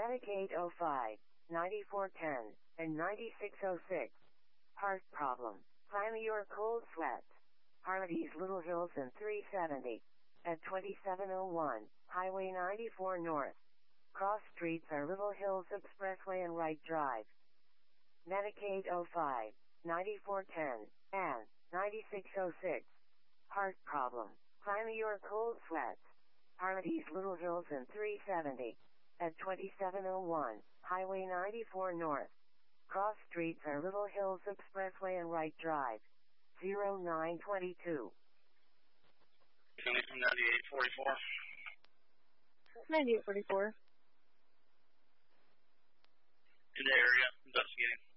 Medic 805, 9410, and 9606. Heart problem. Climb your cold sweats. Hardee's Little Hills and 370. At 2701, Highway 94 North. Cross streets are Little Hills Expressway and Wright Drive. Medic 805, 9410, and 9606. Heart problem. Climb your cold sweats. Hardee's Little Hills and 370. At 2701, Highway 94 North. Cross streets are Little Hills Expressway and Wright Drive. 0922. 9844. 9844. In the area, investigating.